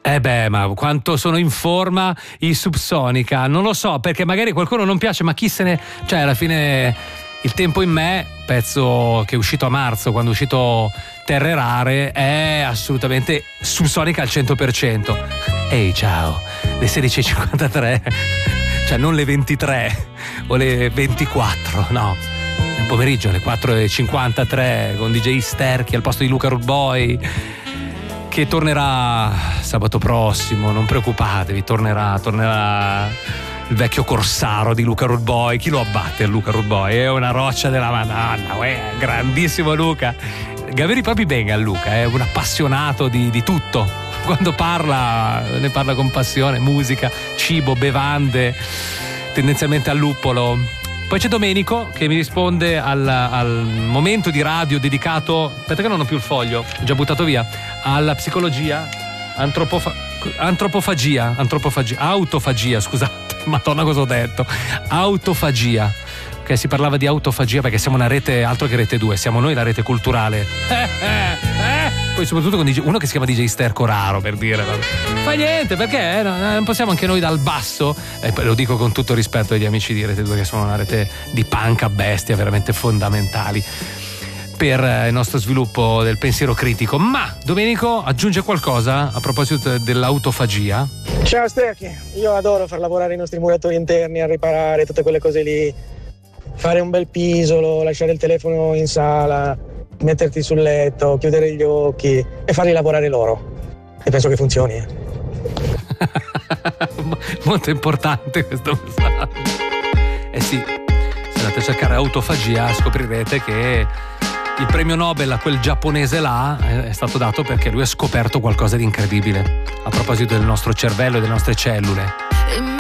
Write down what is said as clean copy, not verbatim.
Ma quanto sono in forma i Subsonica, non lo so, perché magari qualcuno non piace, ma chi se ne... Cioè, alla fine Il tempo in me, pezzo che è uscito a marzo, quando è uscito Terre Rare, è assolutamente Subsonica al 100%. Ehi, ciao, le 16.53, cioè non le 23 o le 24, no. Nel pomeriggio alle 4.53 con DJ Sterchi al posto di Luca Rude Boy, che tornerà sabato prossimo, non preoccupatevi, tornerà il vecchio corsaro di Luca Rude Boy. Chi lo abbatte Luca Rude Boy? È una roccia della Madonna, grandissimo Luca. Gaveri proprio bene a Luca, è un appassionato di tutto. Quando parla, ne parla con passione, musica, cibo, bevande, tendenzialmente al luppolo. Poi c'è Domenico che mi risponde al momento di radio dedicato, aspetta che non ho più il foglio, ho già buttato via, alla psicologia, autofagia, scusate, madonna cosa ho detto, autofagia, che si parlava di autofagia perché siamo una rete, altro che rete 2, siamo noi la rete culturale. Poi soprattutto con uno che si chiama DJ Sterco Raro, per dire, fa niente, perché non possiamo anche noi dal basso, e lo dico con tutto rispetto agli amici di Rete 2 che sono una rete di punk a bestia veramente fondamentali per il nostro sviluppo del pensiero critico. Ma Domenico aggiunge qualcosa a proposito dell'autofagia? Ciao Sterchi, io adoro far lavorare i nostri muratori interni a riparare tutte quelle cose lì, fare un bel pisolo, lasciare il telefono in sala, metterti sul letto, chiudere gli occhi e farli lavorare loro. E penso che funzioni. Molto importante questo messaggio. Eh sì, se andate a cercare autofagia scoprirete che il premio Nobel a quel giapponese là è stato dato perché lui ha scoperto qualcosa di incredibile a proposito del nostro cervello e delle nostre cellule.